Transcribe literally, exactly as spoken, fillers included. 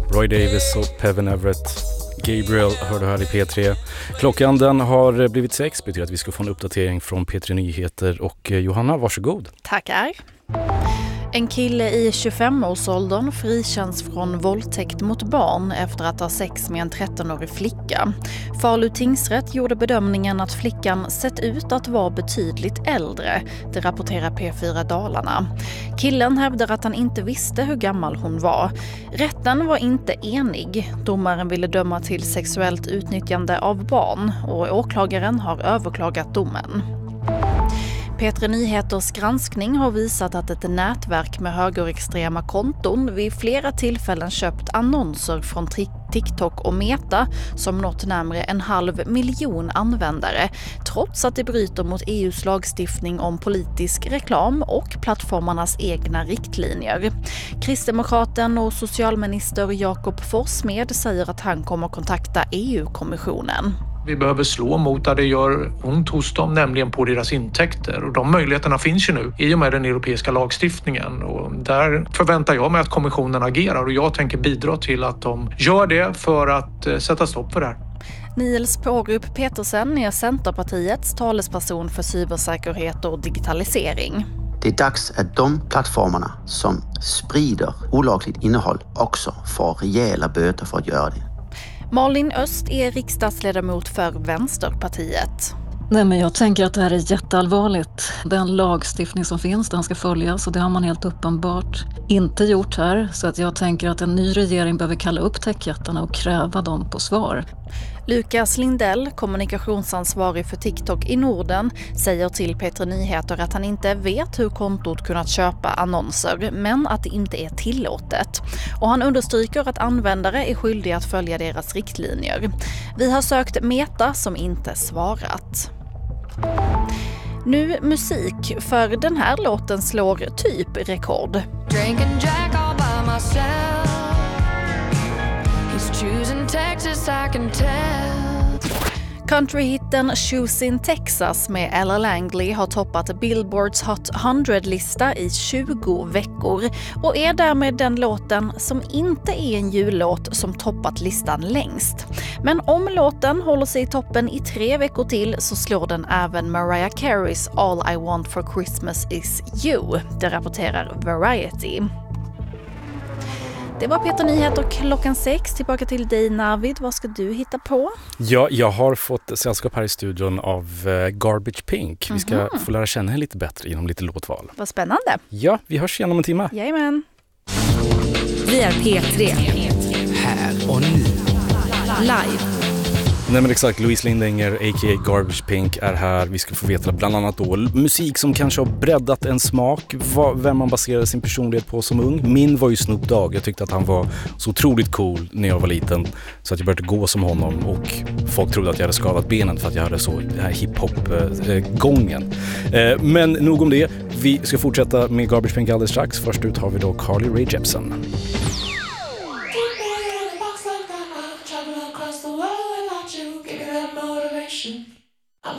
Roy Davis och Pevin Everett. Gabriel hörde här i P tre. Klockan den har blivit sex, betyder att vi ska få en uppdatering från P tre Nyheter. Och Johanna, varsågod. Tackar. En kille i tjugofem-årsåldern frikänns från våldtäkt mot barn efter att ha sex med en trettonårig flicka. Falu tingsrätt gjorde bedömningen att flickan sett ut att vara betydligt äldre. Det rapporterar P fyra Dalarna. Killen hävdar att han inte visste hur gammal hon var. Rätten var inte enig. Domaren ville döma till sexuellt utnyttjande av barn och åklagaren har överklagat domen. P tre Nyheters granskning har visat att ett nätverk med högerextrema konton vid flera tillfällen köpt annonser från TikTok och Meta som nått närmare en halv miljon användare, trots att det bryter mot E U:s lagstiftning om politisk reklam och plattformarnas egna riktlinjer. Kristdemokraten och socialminister Jakob Forssmed säger att han kommer kontakta E U-kommissionen. Vi behöver slå mot där det gör ont hos dem, nämligen på deras intäkter. Och de möjligheterna finns ju nu i och med den europeiska lagstiftningen. Och där förväntar jag mig att kommissionen agerar och jag tänker bidra till att de gör det för att sätta stopp för det här. Niels Pårup Petersen är Centerpartiets talesperson för cybersäkerhet och digitalisering. Det är dags att de plattformarna som sprider olagligt innehåll också får rejäla böter för att göra det. Malin Öst är riksdagsledamot för Vänsterpartiet. Nej, men jag tänker att det här är jätteallvarligt. Den lagstiftning som finns, den ska följas och det har man helt uppenbart inte gjort här. Så att jag tänker att en ny regering behöver kalla upp techjättarna och kräva dem på svar. Lukas Lindell, kommunikationsansvarig för TikTok i Norden, säger till P tre Nyheter att han inte vet hur kontot kunnat köpa annonser, men att det inte är tillåtet. Och han understryker att användare är skyldiga att följa deras riktlinjer. Vi har sökt Meta som inte svarat. Nu musik, för den här låten slår typ rekord. Jack all by myself. He's choosing Texas, I can tell. Countryhitten Shoes in Texas med Ella Langley har toppat Billboards Hot hundra-lista i tjugo veckor och är därmed den låten som inte är en jullåt som toppat listan längst. Men om låten håller sig i toppen i tre veckor till så slår den även Mariah Careys All I Want for Christmas is You, det rapporterar Variety. Det var P tre Nyheter klockan sex. Tillbaka till dig, Navid. Vad ska du hitta på? Ja, jag har fått sällskap här i studion av uh, Garbage Pink. Vi ska mm-hmm. få lära känna henne lite bättre genom lite låtval. Vad spännande. Ja, vi hörs igen om en timme. Jajamän. Vi är P tre. Här och nu. Live. Nej men exakt, Louise Lindinger, a k a. Garbage Pink, är här. Vi ska få veta bland annat då musik som kanske har breddat en smak, vem man baserar sin personlighet på som ung. Min var ju Snoop Dogg. Jag tyckte att han var så otroligt cool när jag var liten så att jag började gå som honom och folk trodde att jag hade skadat benen för att jag hade så den här hiphop-gången. Men nog om det. Vi ska fortsätta med Garbage Pink alldeles strax. Först ut har vi då Carly Rae Jepsen.